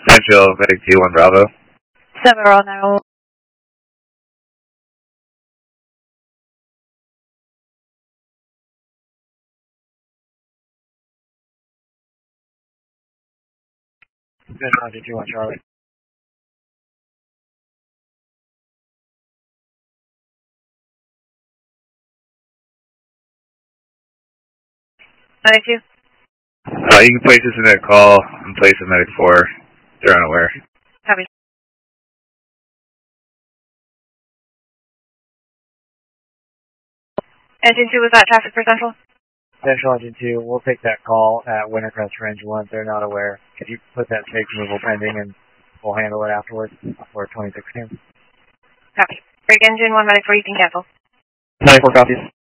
Central, Medic 2-1 Bravo. 7 Roll 911. Central, 2-1 Charlie. Medic 2. You can place this in a call in place of Medic 4. They're unaware. Copy. Engine 2, was that traffic for Central? Central Engine 2, we'll take that call at Wintercrest Range 1. They're not aware. Could you put that safe removal pending and we'll handle it afterwards for 2016? Copy. Break engine 1, Medic 4, you can cancel. 94 copies.